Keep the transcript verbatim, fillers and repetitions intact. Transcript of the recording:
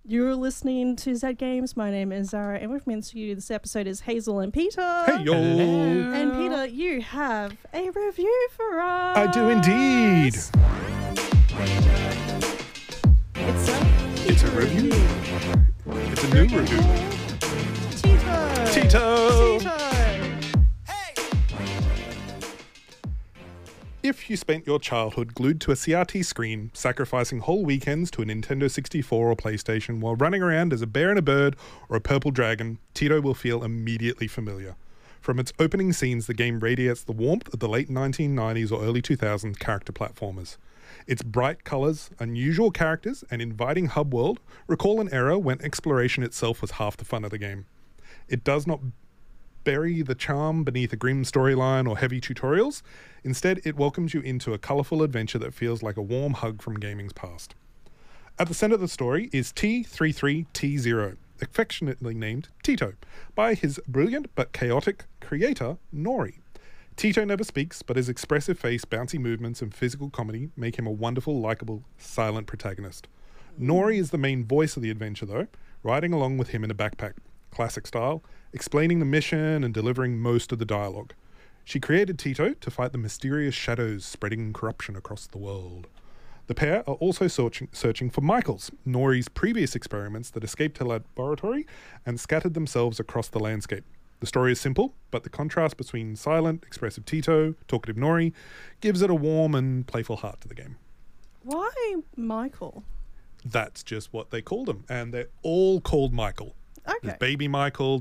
You're listening to Z Games. My name is Zara, and with me in the studio this episode is Hazel and Peter. Hey, yo. And Peter, you have a review for us. I do indeed. It's a, It's a review. It's a new review. Tito. Tito. Tito. If you spent your childhood glued to a C R T screen, sacrificing whole weekends to a Nintendo sixty-four or PlayStation while running around as a bear and a bird or a purple dragon, Tito will feel immediately familiar. From its opening scenes, the game radiates the warmth of the late nineteen nineties or early two thousands character platformers. Its bright colours, unusual characters, and inviting hub world recall an era when exploration itself was half the fun of the game. It does not bury the charm beneath a grim storyline or heavy tutorials. Instead, it welcomes you into a colourful adventure that feels like a warm hug from gaming's past. At the centre of the story is T thirty-three T zero, affectionately named Tito, by his brilliant but chaotic creator, Nori. Tito never speaks, but his expressive face, bouncy movements, and physical comedy make him a wonderful, likeable, silent protagonist. Nori is the main voice of the adventure, though, riding along with him in a backpack, classic style, explaining the mission and delivering most of the dialogue. She created Tito to fight the mysterious shadows spreading corruption across the world. The pair are also searching, searching for Michaels, Nori's previous experiments that escaped her laboratory and scattered themselves across the landscape. The story is simple, but the contrast between silent, expressive Tito, talkative Nori, gives it a warm and playful heart to the game. Why Michael? That's just what they called him, and they're all called Michael. Okay. There's Baby Michael,